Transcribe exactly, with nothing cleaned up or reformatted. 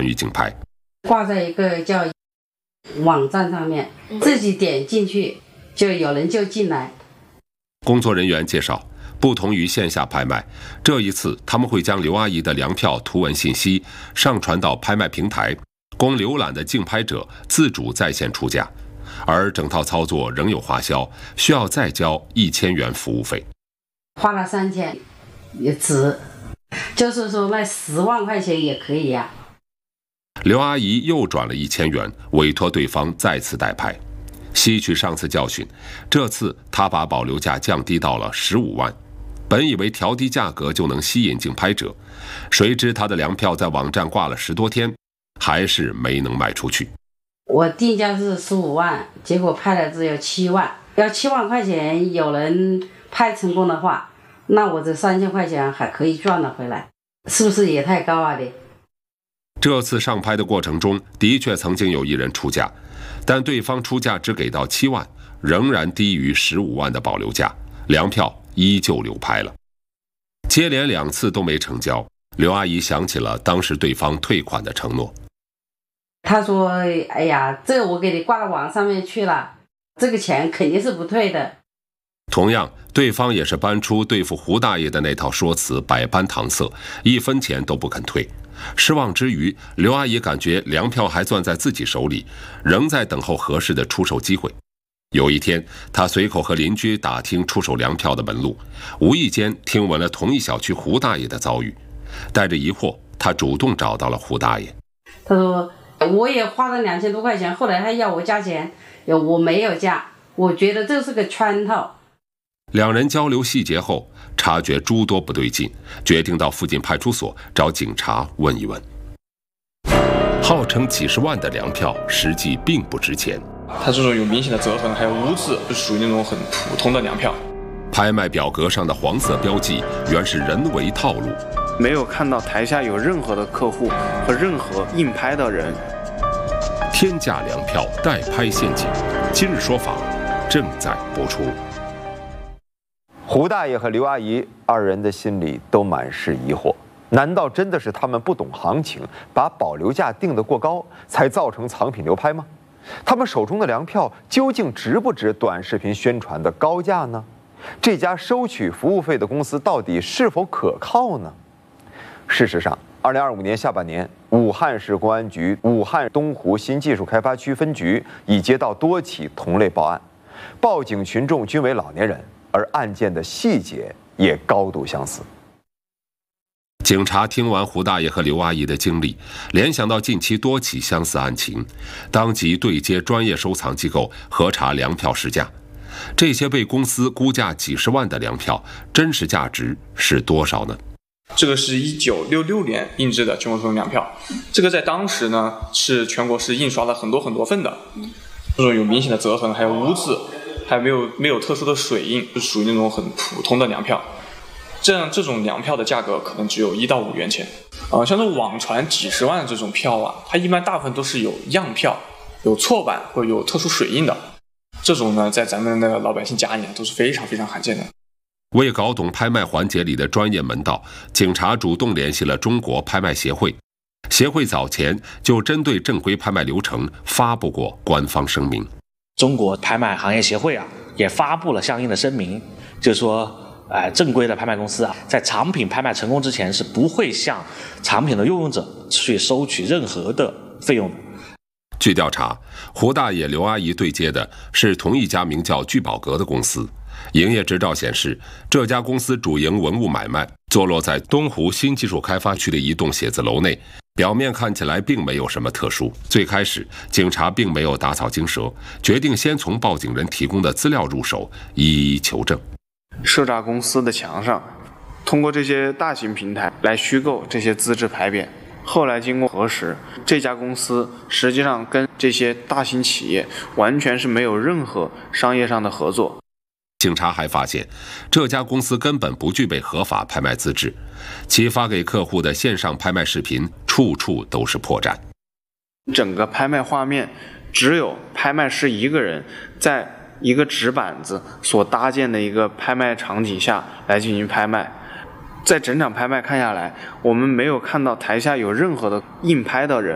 与竞拍。 挂在一个叫网站上面，自己点进去就有人就进来。 工作人员介绍，不同于线下拍卖，这一次他们会将刘阿姨的粮票图文信息上传到拍卖平台，供浏览的竞拍者自主在线出价，而整套操作仍有花销，需要再交一千元服务费。 花了三千，也值，就是说那十万块钱也可以呀、啊。 刘阿姨又转了一千元，委托对方再次代拍。吸取上次教训，这次他把保留价降低到了十五万。本以为调低价格就能吸引竞拍者，谁知他的粮票在网站挂了十多天，还是没能卖出去。 我定价是十五万，结果拍了只有七万。要七万块钱，有人拍成功的话，那我这三千块钱还可以赚了回来，是不是也太高啊你？ 这次上拍的过程中，的确曾经有一人出价，但对方出价只给到七万，仍然低于十五万的保留价，粮票依旧流拍了。接连两次都没成交，刘阿姨想起了当时对方退款的承诺。 他说：“哎呀，这个我给你挂到网上面去了，这个钱肯定是不退的。” 同样，对方也是搬出对付胡大爷的那套说辞，百般搪塞，一分钱都不肯退。失望之余，刘阿姨感觉粮票还攥在自己手里，仍在等候合适的出售机会。有一天，她随口和邻居打听出售粮票的门路，无意间听闻了同一小区胡大爷的遭遇。带着疑惑，她主动找到了胡大爷。 他说：“我也花了两千多块钱，后来还要我加钱，我没有加，我觉得这是个圈套。” 两人交流细节后，察觉诸多不对劲，决定到附近派出所找警察问一问。号称几十万的粮票，实际并不值钱。 它这种有明显的折痕，还有污渍，是属于那种很普通的粮票。 拍卖表格上的黄色标记，原是人为套路。 没有看到台下有任何的客户和任何应拍的人。 天价粮票代拍陷阱，今日说法正在播出。 胡大爷和刘阿姨二人的心里都满是疑惑，难道真的是他们不懂行情，把保留价定得过高，才造成藏品流拍吗？他们手中的粮票究竟值不值短视频宣传的高价呢？这家收取服务费的公司到底是否可靠呢？事实上，二零二五年下半年，武汉市公安局武汉东湖新技术开发区分局已接到多起同类报案，报警群众均为老年人，而案件的细节也高度相似。 警察听完胡大爷和刘阿姨的经历，联想到近期多起相似案情，当即对接专业收藏机构核查粮票实价。这些被公司估价几十万的粮票，真实价值是多少呢？ 这个是一九六六年印制的全国通用粮票，这个在当时呢是全国是印刷了很多很多份的，这种有明显的折痕，还有污渍，还没有没有特殊的水印，是属于那种很普通的粮票。这样这种粮票的价格可能只有一到五元钱，啊、呃，像这网传几十万的这种票啊，它一般大部分都是有样票、有错版或者有特殊水印的，这种呢，在咱们那个老百姓家里都是非常非常罕见的。 为搞懂拍卖环节里的专业门道，警察主动联系了中国拍卖协会。协会早前就针对正规拍卖流程发布过官方声明。 中国拍卖行业协会啊，也发布了相应的声明，就是说，呃，正规的拍卖公司啊，在藏品拍卖成功之前是不会向藏品的拥有者去收取任何的费用的。 据调查，胡大爷、刘阿姨对接的是同一家名叫聚宝阁的公司。营业执照显示，这家公司主营文物买卖，坐落在东湖新技术开发区的一栋写字楼内。表面看起来并没有什么特殊。最开始，警察并没有打草惊蛇，决定先从报警人提供的资料入手，一一求证。 赊诈公司的墙上，通过这些大型平台来虚构这些资质牌匾。后来经过核实，这家公司实际上跟这些大型企业完全是没有任何商业上的合作。 警察还发现，这家公司根本不具备合法拍卖资质，其发给客户的线上拍卖视频处处都是破绽。 整个拍卖画面只有拍卖师一个人在一个纸板子所搭建的一个拍卖场景下来进行拍卖。在整场拍卖看下来，我们没有看到台下有任何的应拍的人。